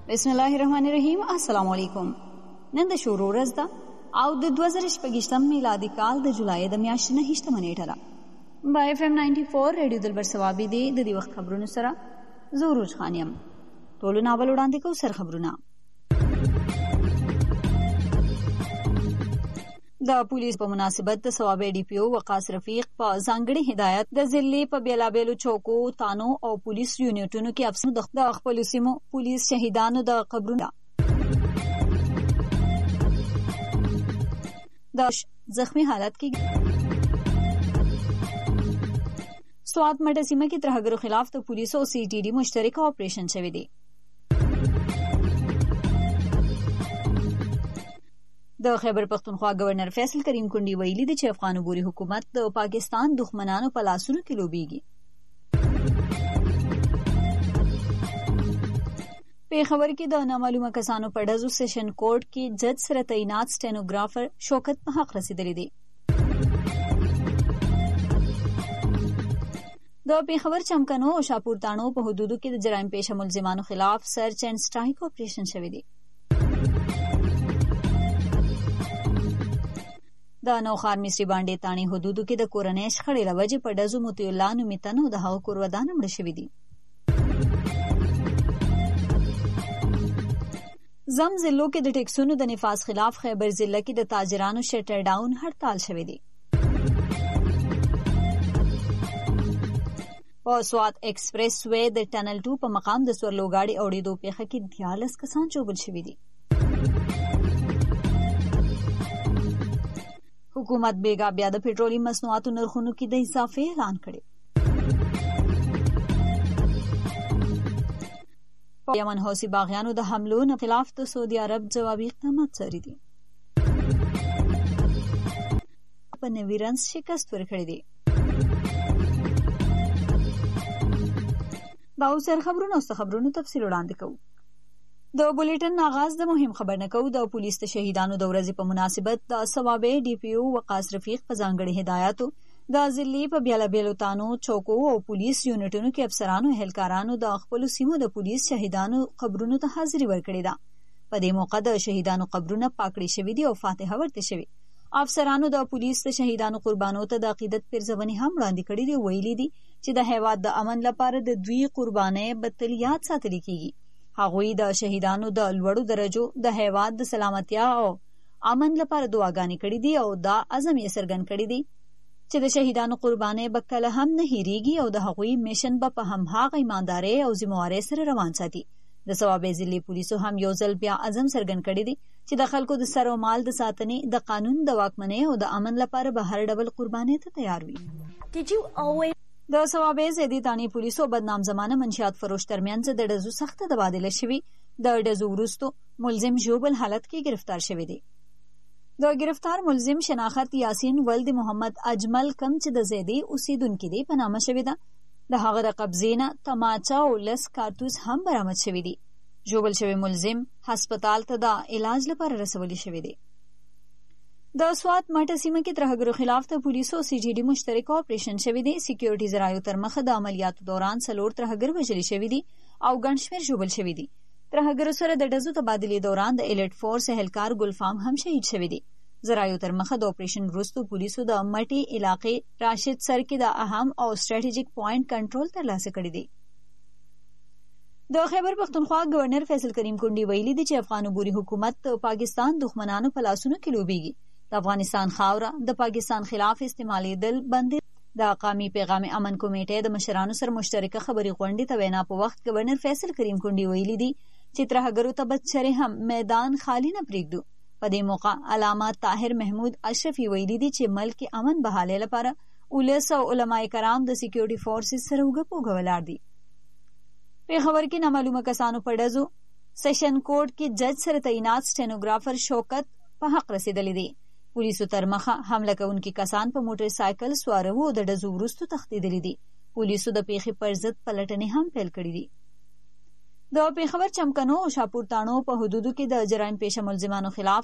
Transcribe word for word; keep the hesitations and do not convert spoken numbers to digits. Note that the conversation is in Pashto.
بسم الله الرحمن الرحیم. السلام علیکم. نن د شروع ورځ ده او د دوه زره شپږ میلادي کال د جولای د میاشتې نه هشتمه نیټه ده. با اف ام نننۍ چار ریډیو دلبر ثوابي دی د دې وخت خبرونو سره زه عروج خان یم. ټولو ناول وړاندې کوو سر خبرونه. د پولیس په مناسبت د ثوابي ډي پی او وقاص رفیق په ځانګړي هدایت د ضلع په بیلابیلو چوکو، تانو او پولیس یونټونو کې افسرانو د خپلو سیمو پولیس شهیدانو د قبرونو د زخمی حالت کې سوات مټه سیمه کې ترهګرو خلاف د پولیسو او سی ټي ډي مشترک اپریشن شوی دی. د خیبر پختونخوا گورنر فیصل کریم کونډي ویلي دي چې افغان عبوري حکومت د پاکستان دښمنانو په لاسونو کې لوبیږي. پیښور کې د نامعلومه کسانو په ډزو سیشن کورټ کې جج سره تعینات سټینوګرافر شوکت په حق رسیدلی دی. د پیښور چمکنو او شاپور تاڼو په حدودو کې د جرایم پیشه ملزمانو خلاف سرچ اینډ سټرایک اپریشن شوی دی. د نوخار مصری باندې تانی حدودو کې د کورنۍ شخړې له وجې په ډزو مطیع الله نومي تن او د هغه کور ودانه مړه شوي دي. زم ضلعو کې د ټیکسونو د نفاذ خلاف خیبر ضلع کې د تاجرانو شټر ډاون هړتال شوی دی. په سوات ایکسپریس وے د ټنل ټو په مقام د سورلوګاړي اوړېدو پیښه کې دیارلس کسان ژوبل شوي دي. حکومت بیگا بیا د پټرولیم مصنوعاتو نرخونو کې د اضافې اعلان کړی. په یمن حوثي باغیانو د حملو نه خلاف د سعودي عرب جوابي اقدامات جاری دي. په نوي رنز شکست ورکړی دی. دا اوس خبرونه اوس خبرونو تفصیل وړاندې کوو. د بولیټن آغاز د مهم خبر نه کوو. د پولیس د شهیدانو د ورځې په مناسبت د ثوابي ډي پی او وقاص رفیق په ځانګړي هدایاتو د ضلع په بیلابیلو تانو، چوکو او پولیس یونټونو کې افسرانو اهلکارانو د خپلو سیمو د پولیس شهیدانو قبرونو ته حاضري ورکړې ده. په دې موقع د شهیدانو قبرونه پاکړي شوي دي او فاتحه ورته شوي. افسرانو د پولیس د شهیدانو قربانو ته د عقیدت پیرزونې هم وړاندې کړي دي. ویلي دي چې د هیواد د امن لپاره د دوی قربانۍ به تل یاد ساتل کیږي. هغوی د شهیدانو د لوړو درجو د هیواد د سلامتیا او امن لپاره دعاګانې کړې دي او دا عزم یې څرګند کړی دی چې د شهیدانو قربانۍ به کله هم نه هیریږي او د هغوی میشن به په هماغه ایماندارۍ او ذمہوارۍ سره روان ساتي. د ثوابي ضلع پولیسو هم یو ځل بیا عزم څرګند کړی دی چې د خلکو د سر او مال د ساتنې، د قانون د واکمنۍ او د امن لپاره به هر ډول قربانۍ ته تیار وي. د ثوابي ضلع تانی پولیسو بدنام زمانه منشیات فروش ترمنځ د ډزو سخته تبادله شوي. د ډزو وروستو ملزم ژوبل حالت کې گرفتار شوی دی. د گرفتار ملزم شناخت یاسین ولد محمد اجمل کم چې د زیدي اوسیدونکي دی په نامه شوی ده. د هغه د قبضې نه تماچا او لس کارتوس هم برآمد شوي دي. ژوبل شوی ملزم هسپتال ته د علاج لپاره رسولی شوی دی. د سوات مټه سیمه کې ترهګرو خلاف د پولیسو سی ټي ډي مشترک اپریشن شوی دی. سکیورټي ذرایعو تر مخه د عملیاتو دوران څلور ترهګر وژل شوي دي او ګڼ شمېر ژوبل شوي دي. ترهګرو سره د ډزو تبادلې دوران د ایلیټ فورس اهلکار ګلفام هم شهید شوی دی. ذرایعو تر مخه د اپریشن وروسته پولیسو د مټي علاقې راشد سر کې د اهم او سټریټیجیک پوینټ کنټرول ترلاسه کړی دی. د خیبر پختونخوا گورنر فیصل کریم کونډي ویلي دي چې افغان عبوري حکومت د پاکستان دښمنانو په لاسونو کې لوبیږي. د افغانستان خاوره د پاکستان خلاف استعمالېدل بندي. د قومي پیغام امن کمیټې د مشرانو سره مشترکه خبري غونډې ته وینا په وخت گورنر فیصل کریم کونډي ویلي دي چې ترهګرو ته به چرې هم میدان خالی نه پرېږدو. په دې موقع علامه طاهر محمود اشرفي ویلي دي چې ملک امن بحالۍ لپاره ولس او علماء کرام د سکیورټي فورسز سره اوږه په اوږه ولاړ دي. پیښور کې نامعلومه کسانو په ډزو سیشن کورټ کې جج سره تعینات سټینوګرافر شوکت په حق رسیدلی دی. پولیسو تر مخه حمله کوونکي کسان په موټر سایکل سواره وو او د ډزو وروسته تښتېدلي دي. پولیسو د پیښې پر ضد پلټنې هم پیل کړي دي. د پیښور چمکنو او شاپور تاڼو په حدودو کې د جرایم پیشه ملزمانو خلاف